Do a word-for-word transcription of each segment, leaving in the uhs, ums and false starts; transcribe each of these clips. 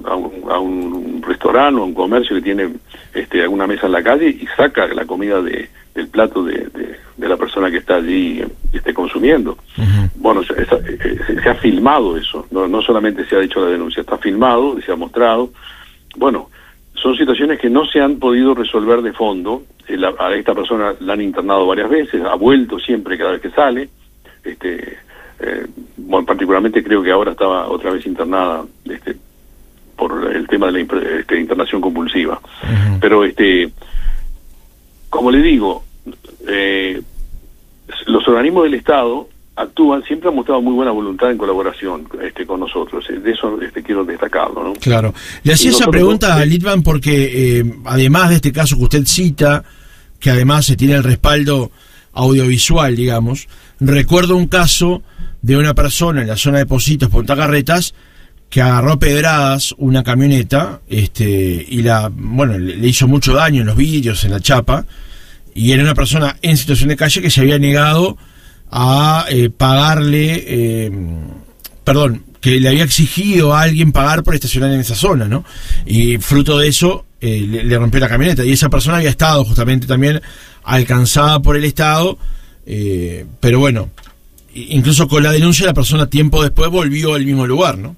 a un, a un restaurante o a un comercio que tiene este, alguna mesa en la calle y saca la comida de, del plato de, de, de la persona que está allí este, consumiendo. Uh-huh. Bueno, se, se, se ha filmado eso, no, no solamente se ha hecho la denuncia, está filmado, se ha mostrado. Bueno, son situaciones que no se han podido resolver de fondo. La, a esta persona la han internado varias veces, ha vuelto siempre cada vez que sale. Este, eh, bueno, particularmente creo que ahora estaba otra vez internada este, por el tema de la este, internación compulsiva. Uh-huh. Pero, este, como le digo, eh, los organismos del Estado actúan, siempre han mostrado muy buena voluntad en colaboración este, con nosotros. De eso este, quiero destacarlo, ¿no? Claro. Le hacía esa pregunta a Litván porque, eh, además de este caso que usted cita, que además se tiene el respaldo audiovisual, digamos, recuerdo un caso de una persona en la zona de Pocitos, Punta Carretas, que agarró pedradas una camioneta, este, y la, bueno, le, le hizo mucho daño en los vidrios, en la chapa, y era una persona en situación de calle que se había negado a eh, pagarle, eh, perdón, que le había exigido a alguien pagar por estacionar en esa zona, ¿no? Y fruto de eso eh, le, le rompió la camioneta, y esa persona había estado justamente también alcanzada por el Estado, eh, pero bueno, incluso con la denuncia la persona tiempo después volvió al mismo lugar, ¿no?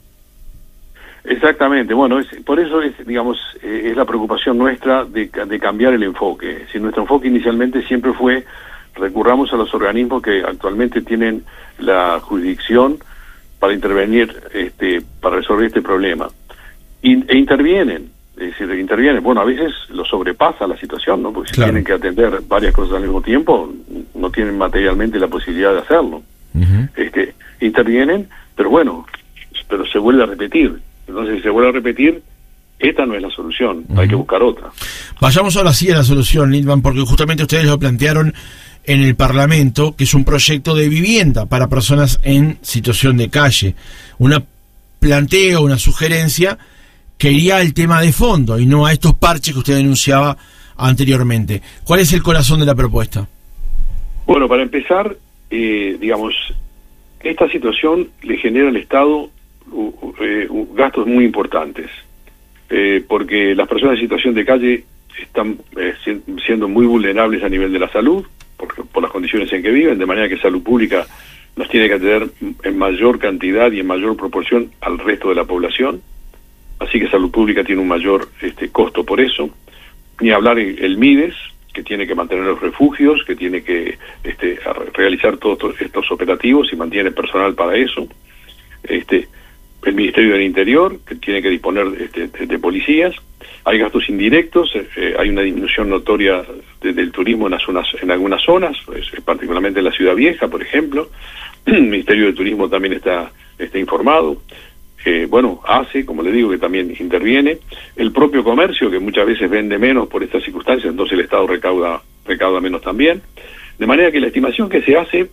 Exactamente, bueno, es, por eso es, digamos, eh, es la preocupación nuestra de, de cambiar el enfoque. Si nuestro enfoque inicialmente siempre fue recurramos a los organismos que actualmente tienen la jurisdicción para intervenir, este, para resolver este problema. Y, e intervienen, es decir, intervienen. Bueno, a veces lo sobrepasa la situación, ¿no? Porque si claro. tienen que atender varias cosas al mismo tiempo, no tienen materialmente la posibilidad de hacerlo. Uh-huh. Este, intervienen, pero bueno, pero se vuelve a repetir. Entonces, si se vuelve a repetir, esta no es la solución, uh-huh. hay que buscar otra. Vayamos ahora sí a la solución, Litván, porque justamente ustedes lo plantearon en el Parlamento, que es un proyecto de vivienda para personas en situación de calle. Una planteo, una sugerencia que iría al tema de fondo y no a estos parches que usted denunciaba anteriormente. ¿Cuál es el corazón de la propuesta? Bueno, para empezar, eh, digamos, esta situación le genera al Estado uh, uh, gastos muy importantes, eh, porque las personas en situación de calle están eh, siendo muy vulnerables a nivel de la salud, por, por las condiciones en que viven, de manera que salud pública las tiene que atender en mayor cantidad y en mayor proporción al resto de la población, así que salud pública tiene un mayor este, costo por eso. Ni hablar el MIDES, que tiene que mantener los refugios, que tiene que este, realizar todos estos operativos y mantiene personal para eso. Este, el Ministerio del Interior, que tiene que disponer este, de, de policías. Hay gastos indirectos, eh, hay una disminución notoria de, del turismo en, las zonas, en algunas zonas, pues, particularmente en la Ciudad Vieja, por ejemplo. El Ministerio de Turismo también está, está informado. Eh, bueno, hace, como le digo, que también interviene. El propio comercio, que muchas veces vende menos por estas circunstancias, entonces el Estado recauda, recauda menos también. De manera que la estimación que se hace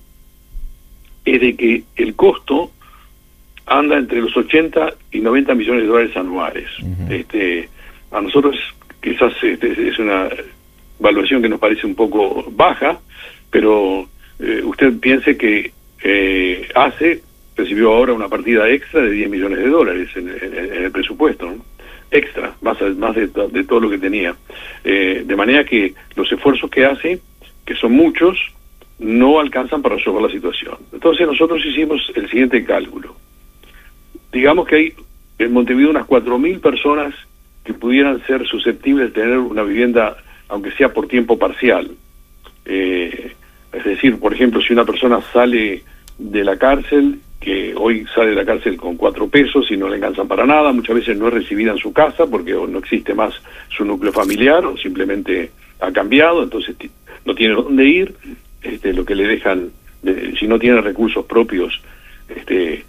es de que el costo anda entre los ochenta y noventa millones de dólares anuales. Uh-huh. Este, a nosotros quizás este, es una evaluación que nos parece un poco baja, pero eh, usted piense que eh, hace... recibió ahora una partida extra de diez millones de dólares en, en, en el presupuesto, ¿no? Extra, más, más de, de todo lo que tenía. Eh, de manera que los esfuerzos que hace, que son muchos, no alcanzan para resolver la situación. Entonces nosotros hicimos el siguiente cálculo. Digamos que hay en Montevideo unas cuatro mil personas que pudieran ser susceptibles de tener una vivienda, aunque sea por tiempo parcial. Eh, es decir, por ejemplo, si una persona sale de la cárcel, que hoy sale de la cárcel con cuatro pesos y no le alcanzan para nada, muchas veces no es recibida en su casa porque no existe más su núcleo familiar o simplemente ha cambiado, entonces no tiene dónde ir, este, lo que le dejan, de, si no tiene recursos propios, este,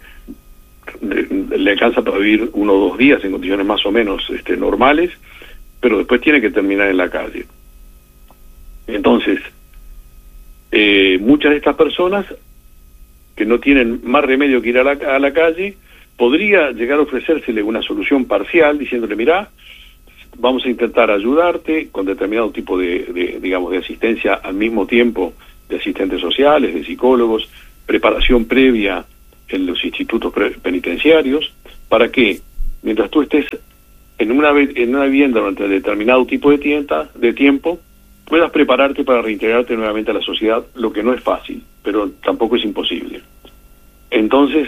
de, le alcanza para vivir uno o dos días en condiciones más o menos este, normales, pero después tiene que terminar en la calle. Entonces, eh, muchas de estas personas que no tienen más remedio que ir a la, a la calle, podría llegar a ofrecérsele una solución parcial, diciéndole, mirá, vamos a intentar ayudarte con determinado tipo de, de, digamos, de asistencia al mismo tiempo, de asistentes sociales, de psicólogos, preparación previa en los institutos penitenciarios, para que, mientras tú estés en una, en una vivienda durante determinado tipo de, tienta, de tiempo, puedas prepararte para reintegrarte nuevamente a la sociedad, lo que no es fácil, pero tampoco es imposible. Entonces,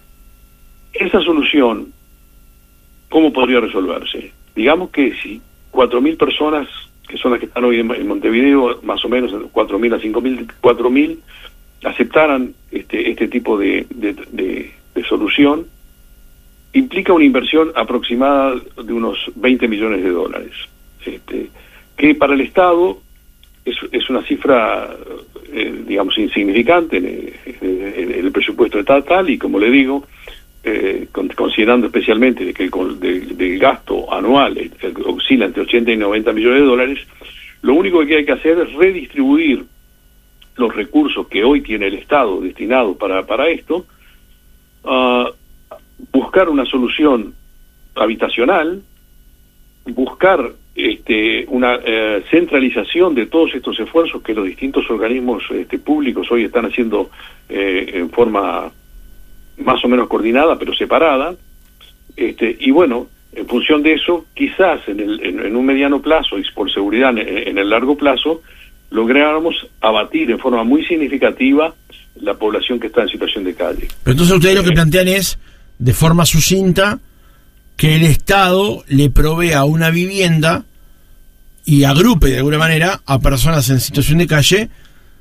esa solución, ¿cómo podría resolverse? Digamos que si cuatro mil personas, que son las que están hoy en, en Montevideo, más o menos cuatro mil a cinco mil, cuatro mil, aceptaran este, este tipo de, de, de, de solución, implica una inversión aproximada de unos veinte millones de dólares, este, que para el Estado es, es una cifra, eh, digamos, insignificante en el, en el presupuesto estatal, y como le digo, eh, considerando especialmente de que el de, de gasto anual eh, oscila entre ochenta y noventa millones de dólares, lo único que hay que hacer es redistribuir los recursos que hoy tiene el Estado destinados para, para esto, uh, buscar una solución habitacional, buscar este, una eh, centralización de todos estos esfuerzos que los distintos organismos este, públicos hoy están haciendo eh, en forma más o menos coordinada, pero separada, este, y bueno, en función de eso, quizás en, el, en, en un mediano plazo y por seguridad en, en el largo plazo, lográramos abatir en forma muy significativa la población que está en situación de calle. Pero entonces ustedes lo que plantean es, de forma sucinta, que el Estado le provea una vivienda y agrupe de alguna manera a personas en situación de calle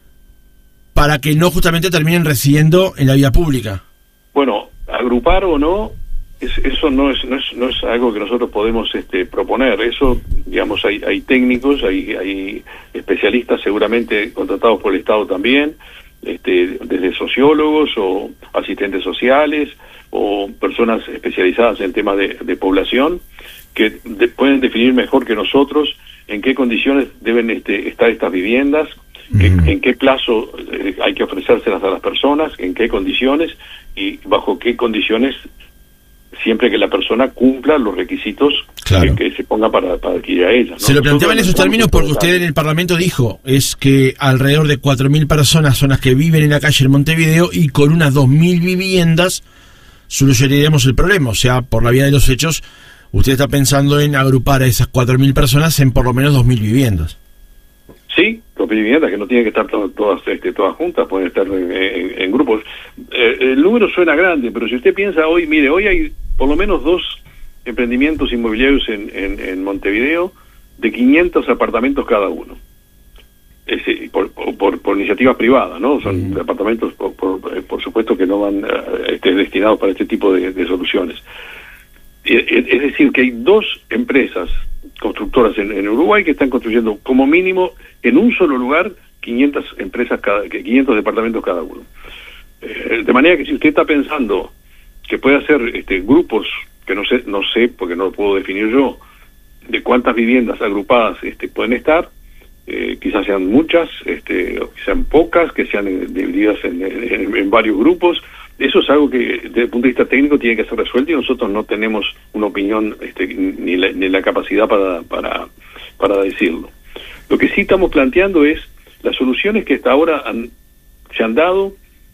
para que no justamente terminen residiendo en la vía pública. Bueno, agrupar o no, es, eso no es, no es no es algo que nosotros podemos este, proponer. Eso, digamos, hay, hay técnicos, hay, hay especialistas seguramente contratados por el Estado también, este, desde sociólogos o asistentes sociales o personas especializadas en temas de, de población, que de, pueden definir mejor que nosotros en qué condiciones deben este, estar estas viviendas, mm. que, en qué plazo eh, hay que ofrecérselas a las personas, en qué condiciones y bajo qué condiciones, siempre que la persona cumpla los requisitos claro. que, que se ponga para, para adquirir a ella, ¿no? Se lo planteaba en esos términos porque usted en el Parlamento dijo, es que alrededor de cuatro mil personas son las que viven en la calle en Montevideo y con unas dos mil viviendas solucionaríamos el problema. O sea, por la vía de los hechos, usted está pensando en agrupar a esas cuatro mil personas en por lo menos dos mil viviendas. Sí, dos mil viviendas que no tienen que estar to todas este, todas juntas, pueden estar en, en, en grupos. Eh, el número suena grande, pero si usted piensa hoy, mire, hoy hay por lo menos dos emprendimientos inmobiliarios en, en, en Montevideo de quinientos apartamentos cada uno. Ese, por, por, por iniciativas privadas, ¿no? Son mm. apartamentos, por, por, por supuesto, que no van uh, este, destinados para este tipo de, de soluciones. Es decir, que hay dos empresas constructoras en, en Uruguay que están construyendo como mínimo en un solo lugar quinientas empresas cada, quinientos departamentos cada uno. Eh, de manera que si usted está pensando que puede hacer este, grupos, que no sé, no sé, porque no lo puedo definir yo, de cuántas viviendas agrupadas este, pueden estar, eh, quizás sean muchas, este, o sean pocas, que sean eh, divididas en, en, en varios grupos. Eso es algo que desde el punto de vista técnico tiene que ser resuelto y nosotros no tenemos una opinión este, ni, la, ni la capacidad para, para, para decirlo. Lo que sí estamos planteando es las soluciones que hasta ahora han, se han dado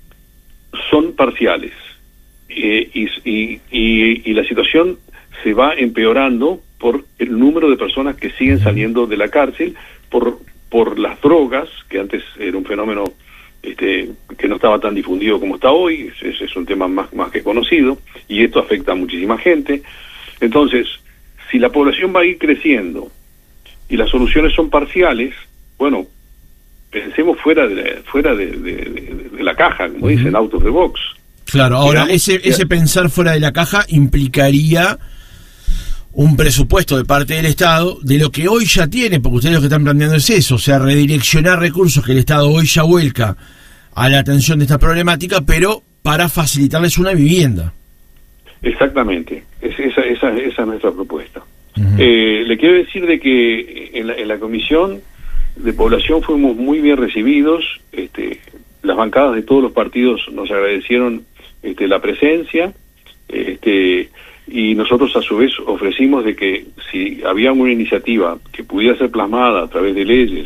son parciales eh, y, y, y, y la situación se va empeorando por el número de personas que siguen saliendo de la cárcel por, por las drogas, que antes era un fenómeno Este, que no estaba tan difundido como está hoy, es, es un tema más, más que conocido, y esto afecta a muchísima gente. Entonces, si la población va a ir creciendo y las soluciones son parciales, bueno, pensemos fuera de la, fuera de, de, de, de la caja, como uh-huh. dicen, out of the box. Claro, ahora Digamos, ese, ese pensar fuera de la caja implicaría un presupuesto de parte del Estado de lo que hoy ya tiene, porque ustedes lo que están planteando es eso, o sea, redireccionar recursos que el Estado hoy ya vuelca a la atención de esta problemática, pero para facilitarles una vivienda. Exactamente, es, esa, esa, esa es nuestra propuesta. Uh-huh. eh, le quiero decir de que en la, en la Comisión de Población fuimos muy bien recibidos, este, las bancadas de todos los partidos nos agradecieron este, la presencia, este y nosotros a su vez ofrecimos de que si había una iniciativa que pudiera ser plasmada a través de leyes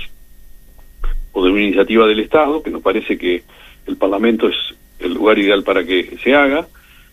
o de una iniciativa del Estado, que nos parece que el Parlamento es el lugar ideal para que se haga,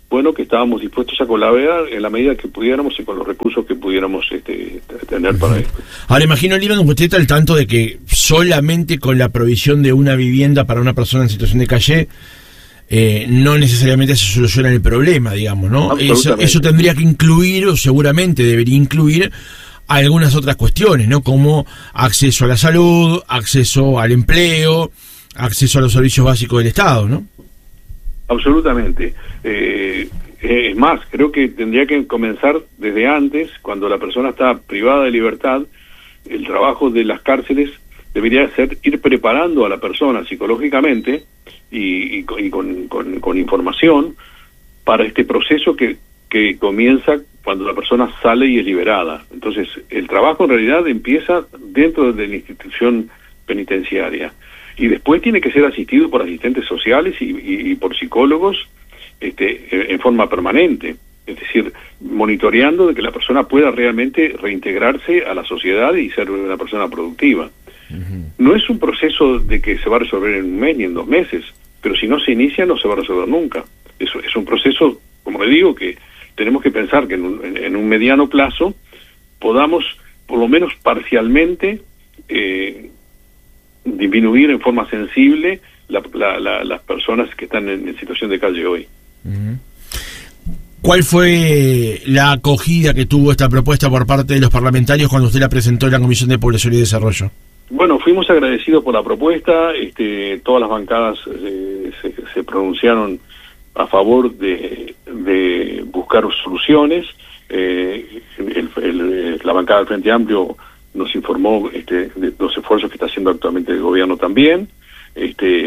bueno, que estábamos dispuestos a colaborar en la medida que pudiéramos y con los recursos que pudiéramos este, tener para esto. Ahora, imagino, Líbano, que usted está al tanto de que solamente con la provisión de una vivienda para una persona en situación de calle eh, no necesariamente se soluciona el problema, digamos, ¿no? Eso, eso tendría que incluir, o seguramente debería incluir, algunas otras cuestiones, ¿no? Como acceso a la salud, acceso al empleo, acceso a los servicios básicos del Estado, ¿no? Absolutamente. Eh, es más, creo que tendría que comenzar desde antes, cuando la persona está privada de libertad. El trabajo de las cárceles debería ser ir preparando a la persona psicológicamente y, y, y con, con, con información para este proceso que, que comienza cuando la persona sale y es liberada. Entonces, el trabajo en realidad empieza dentro de la institución penitenciaria. Y después tiene que ser asistido por asistentes sociales y, y, y por psicólogos este, en forma permanente, es decir, monitoreando de que la persona pueda realmente reintegrarse a la sociedad y ser una persona productiva. Uh-huh. No es un proceso de que se va a resolver en un mes ni en dos meses, pero si no se inicia no se va a resolver nunca. Eso es un proceso, como le digo, que tenemos que pensar que en un, en, en un mediano plazo podamos, por lo menos parcialmente, eh, disminuir en forma sensible la, la, la, las personas que están en, en situación de calle hoy. Uh-huh. ¿Cuál fue la acogida que tuvo esta propuesta por parte de los parlamentarios cuando usted la presentó en la Comisión de Población y Desarrollo? Bueno, fuimos agradecidos por la propuesta. Este, todas las bancadas eh, se, se pronunciaron a favor de, de buscar soluciones. Eh, el, el, la bancada del Frente Amplio nos informó este, de los esfuerzos que está haciendo actualmente el gobierno también, este,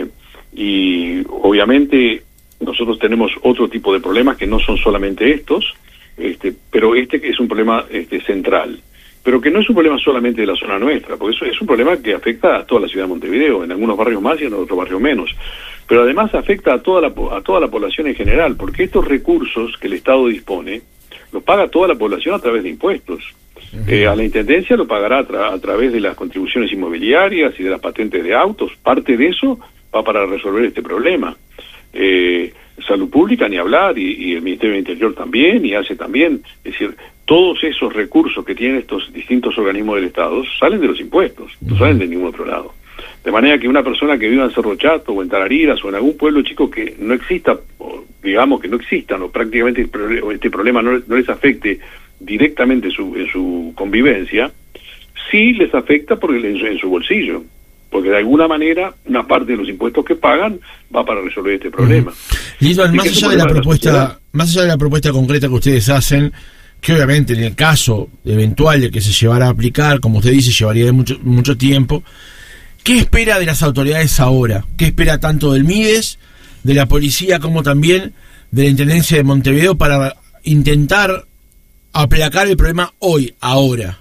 y obviamente nosotros tenemos otro tipo de problemas que no son solamente estos, este, pero este es un problema este, central, pero que no es un problema solamente de la zona nuestra, porque eso es un problema que afecta a toda la ciudad de Montevideo, en algunos barrios más y en otros barrios menos, pero además afecta a toda la, a toda la población en general, porque estos recursos que el Estado dispone los paga toda la población a través de impuestos. Eh, a la Intendencia lo pagará a, tra- a través de las contribuciones inmobiliarias y de las patentes de autos. Parte de eso va para resolver este problema. Eh, Salud Pública ni hablar, y, y el Ministerio del Interior también, y hace también. Es decir, todos esos recursos que tienen estos distintos organismos del Estado salen de los impuestos, no salen de ningún otro lado. De manera que una persona que viva en Cerro Chato o en Tarariras o en algún pueblo chico que no exista, o digamos que no existan, o prácticamente este problema no, no les afecte directamente su, en su convivencia, sí les afecta porque en su, en su bolsillo, porque de alguna manera una parte de los impuestos que pagan va para resolver este problema. Uh-huh. Lidwan, más allá de la propuesta, la más allá de la propuesta concreta que ustedes hacen, que obviamente en el caso eventual de que se llevara a aplicar, como usted dice, llevaría de mucho, mucho tiempo, ¿qué espera de las autoridades ahora? ¿Qué espera tanto del MIDES, de la policía, como también de la Intendencia de Montevideo para intentar aplacar el problema hoy, ahora?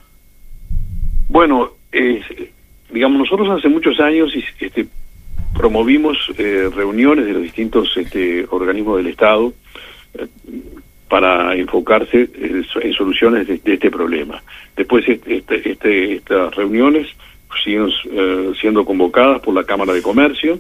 Bueno, eh, digamos, nosotros hace muchos años este, promovimos eh, reuniones de los distintos este, organismos del Estado eh, para enfocarse eh, en soluciones de, de este problema. Después este, este, este, estas reuniones siguen eh, siendo convocadas por la Cámara de Comercio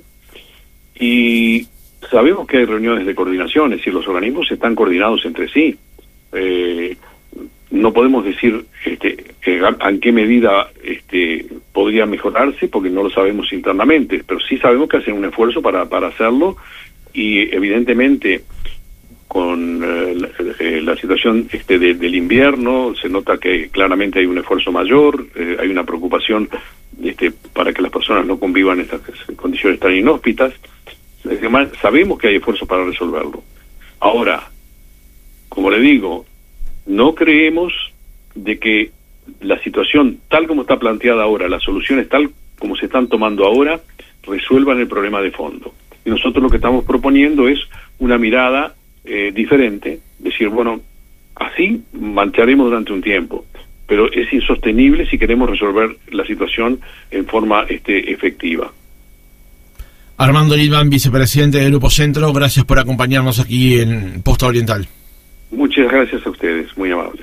y sabemos que hay reuniones de coordinación, es decir, los organismos están coordinados entre sí. Eh, no podemos decir este, en qué medida este, podría mejorarse porque no lo sabemos internamente, pero sí sabemos que hacen un esfuerzo para, para hacerlo y evidentemente con eh, la, eh, la situación este, de, del invierno se nota que claramente hay un esfuerzo mayor, eh, hay una preocupación este, para que las personas no convivan en estas condiciones tan inhóspitas. Además, sabemos que hay esfuerzos para resolverlo. Ahora, como le digo, no creemos de que la situación tal como está planteada ahora, las soluciones tal como se están tomando ahora, resuelvan el problema de fondo. Y nosotros lo que estamos proponiendo es una mirada eh, diferente, decir, bueno, así mancharemos durante un tiempo, pero es insostenible si queremos resolver la situación en forma este, efectiva. Armando Lidwan, vicepresidente del Grupo Centro, gracias por acompañarnos aquí en Posta Oriental. Muchas gracias a ustedes, muy amables.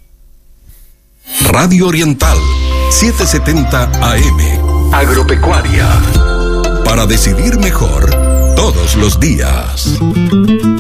Radio Oriental, setecientos setenta A M. Agropecuaria. Para decidir mejor todos los días.